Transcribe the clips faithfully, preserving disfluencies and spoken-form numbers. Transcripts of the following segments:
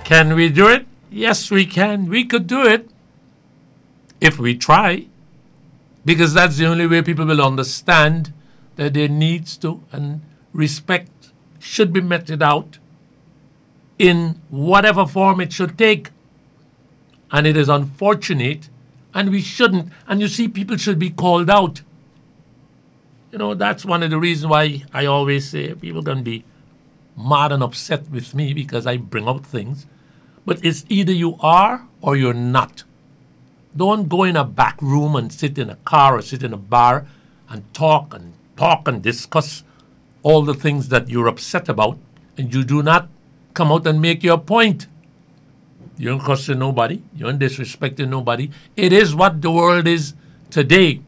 Can we do it? Yes, we can. We could do it if we try, because that's the only way people will understand that their needs to and respect should be meted out in whatever form it should take. And it is unfortunate, and we shouldn't. And you see, people should be called out. You know, that's one of the reasons why I always say people can be mad and upset with me because I bring out things. But it's either you are or you're not. Don't go in a back room and sit in a car or sit in a bar and talk and talk and discuss all the things that you're upset about, and you do not come out and make your point. You don't cuss nobody. You don't disrespect nobody. It is what the world is today.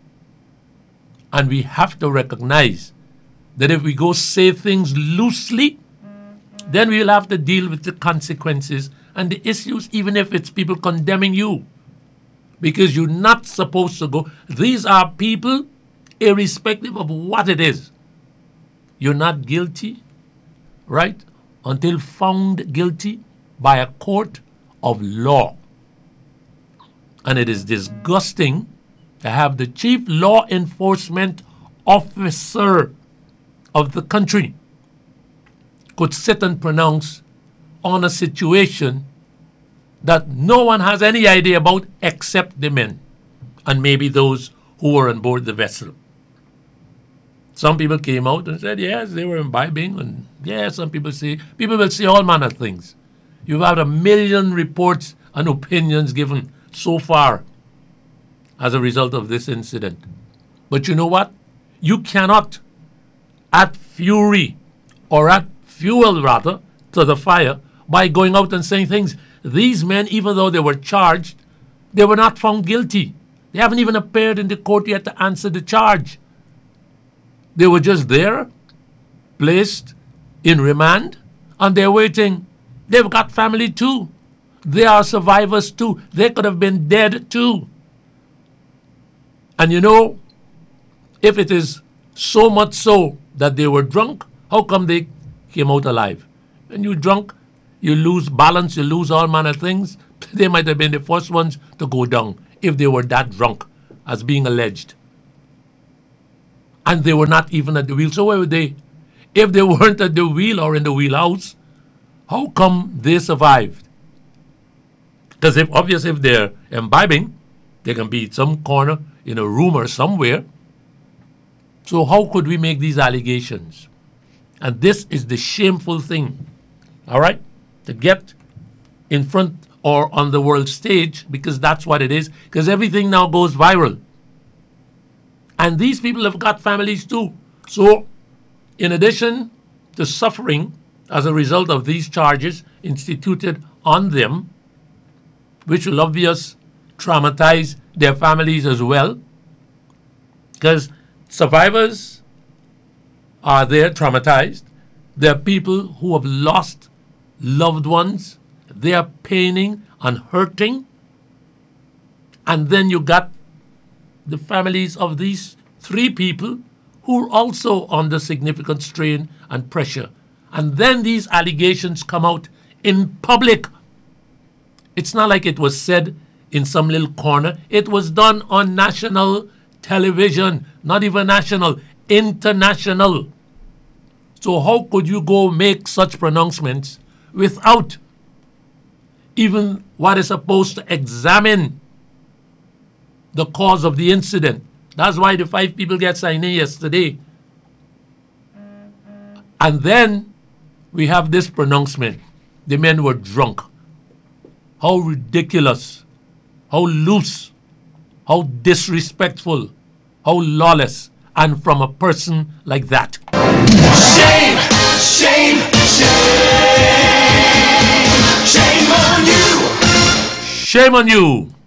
And we have to recognize that if we go say things loosely, then we'll have to deal with the consequences and the issues, even if it's people condemning you. Because you're not supposed to go. These are people, irrespective of what it is. You're not guilty, right, until found guilty by a court of law. And it is disgusting to have the chief law enforcement officer of the country could sit and pronounce on a situation that no one has any idea about except the men and maybe those who were on board the vessel. Some people came out and said, yes, they were imbibing. And yes, some people say, people will say all manner of things. You've had a million reports and opinions given so far as a result of this incident. But you know what? You cannot add fury or add fuel, rather, to the fire by going out and saying things. These men, even though they were charged, they were not found guilty. They haven't even appeared in the court yet to answer the charge. They were just there, placed in remand, and they're waiting. They've got family too. They are survivors too. They could have been dead too. And you know, if it is so much so that they were drunk, how come they came out alive? When you're drunk, you lose balance, you lose all manner of things. They might have been the first ones to go down if they were that drunk, as being alleged. And they were not even at the wheel. So where were they? If they weren't at the wheel or in the wheelhouse, how come they survived? Because if obviously if they're imbibing, they can be in some corner in a room or somewhere. So how could we make these allegations? And this is the shameful thing, all right, to get in front or on the world stage, because that's what it is, because everything now goes viral. And these people have got families too. So in addition to suffering as a result of these charges instituted on them, which will obviously traumatize their families as well, because survivors are there traumatized. There are people who have lost loved ones. They are paining and hurting. And then you got the families of these three people who are also under significant strain and pressure. And then these allegations come out in public. It's not like it was said in some little corner. It was done on national television, not even national, international. So how could you go make such pronouncements without even what is supposed to examine the cause of the incident? That's why the five people get signed in yesterday. And then we have this pronouncement. The men were drunk. How ridiculous, how loose, how disrespectful, how lawless, and from a person like that. Shame, shame, shame, shame on you. Shame on you.